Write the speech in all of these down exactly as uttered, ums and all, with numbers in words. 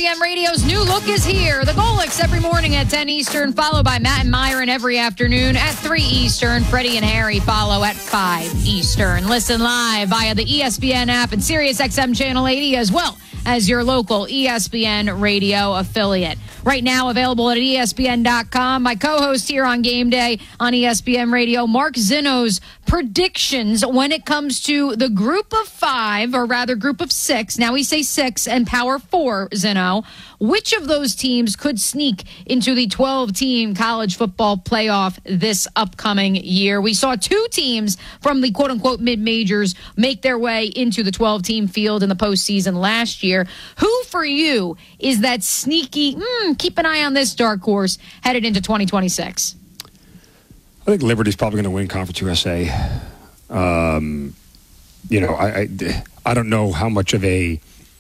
P M Radio's new look is here. The Golics every morning at ten Eastern, followed by Matt and Myron every afternoon at three Eastern. Freddie and Harry follow at five Eastern. Listen live via the E S P N app and SiriusXM Channel eighty, as well as your local E S P N radio affiliate. Right now available at E S P N dot com. My co-host here on Game Day on E S P N Radio, Mark Zinno's predictions when it comes to the group of five, or rather group of six. Now we say six and power four, Zinno. Which of those teams could sneak into the twelve-team college football playoff this upcoming year? We saw two teams from the quote-unquote mid-majors make their way into the twelve-team field in the postseason last year. Who, for you, is that sneaky, mm, keep an eye on this dark horse headed into twenty twenty-six? I think Liberty's probably going to win Conference U S A. Um, you know, I, I, I don't know how much of a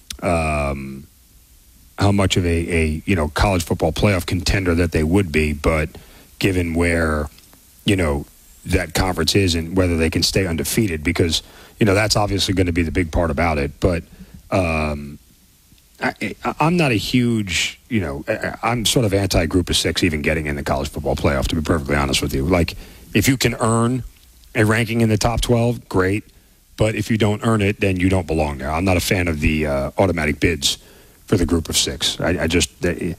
um, how much of a, a you know college football playoff contender that they would be, but given where you know that conference is and whether they can stay undefeated, because you know that's obviously going to be the big part about it. But um, I, I'm not a huge, you know, I'm sort of anti-group of six even getting in the college football playoff, to be perfectly honest with you. Like, if you can earn a ranking in the top twelve, great. But if you don't earn it, then you don't belong there. I'm not a fan of the uh, automatic bids for the group of six. I, I just, they,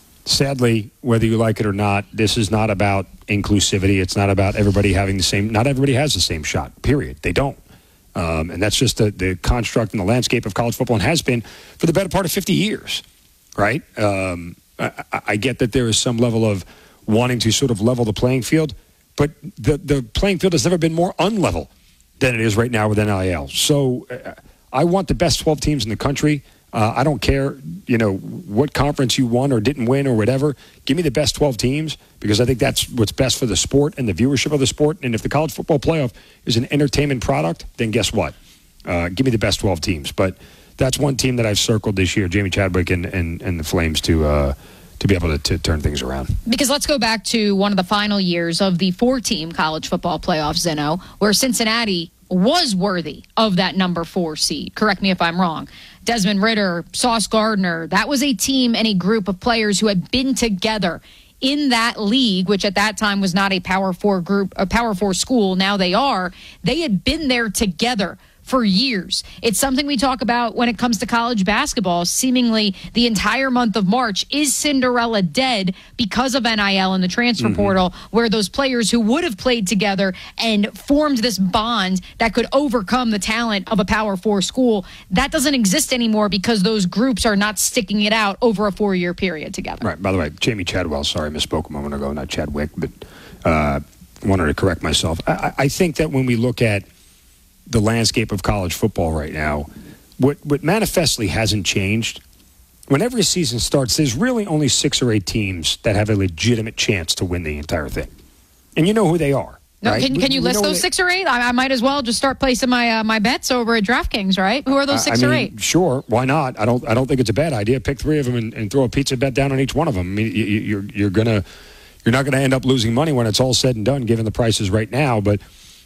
sadly, whether you like it or not, this is not about inclusivity. It's not about everybody having the same, not everybody has the same shot, period. They don't. Um, and that's just the, the construct and the landscape of college football, and has been for the better part of fifty years, right? Um, I, I get that there is some level of wanting to sort of level the playing field, but the, the playing field has never been more unlevel than it is right now with N I L. So uh, I want the best twelve teams in the country. Uh, I don't care, you know, what conference you won or didn't win or whatever. Give me the best twelve teams, because I think that's what's best for the sport and the viewership of the sport. And if the college football playoff is an entertainment product, then guess what? Uh, give me the best twelve teams. But that's one team that I've circled this year, Jamie Chadwick and, and, and the Flames, to uh, to be able to, to turn things around. Because let's go back to one of the final years of the four-team college football playoff, Zinno, where Cincinnati was worthy of that number four seed. Correct me if I'm wrong. Desmond Ridder, Sauce Gardner, that was a team and a group of players who had been together in that league, which at that time was not a Power Four group, a Power Four school. Now they are. They had been there together for years. It's something we talk about when it comes to college basketball. Seemingly the entire month of March is Cinderella dead because of N I L and the transfer mm-hmm. portal, where those players who would have played together and formed this bond that could overcome the talent of a Power Four school, that doesn't exist anymore because those groups are not sticking it out over a four-year period together. Right. By the way, Jamie Chadwell, sorry, I misspoke a moment ago, not Chadwick, but uh, wanted to correct myself. I, I think that when we look at the landscape of college football right now, what what manifestly hasn't changed, whenever a season starts, there's really only six or eight teams that have a legitimate chance to win the entire thing. And you know who they are. No, right? Can, can you we, list we those they, six or eight? I, I might as well just start placing my uh, my bets over at DraftKings, right? Who are those six I mean, or eight? Sure, why not? I don't I don't think it's a bad idea. Pick three of them and, and throw a pizza bet down on each one of them. I mean, you, you're you're gonna you're not gonna end up losing money when it's all said and done, given the prices right now. But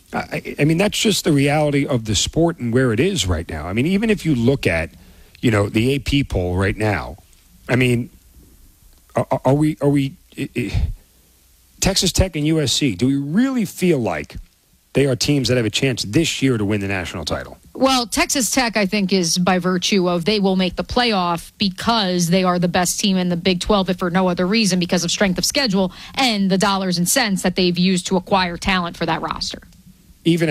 I, I mean, that's just the reality of the sport and where it is right now. I mean, even if you look at, you know, the A P poll right now, I mean, are, are we, are we, Texas Tech and U S C, do we really feel like they are teams that have a chance this year to win the national title? Well, Texas Tech, I think, is by virtue of they will make the playoff because they are the best team in the Big twelve, if for no other reason, because of strength of schedule and the dollars and cents that they've used to acquire talent for that roster. Even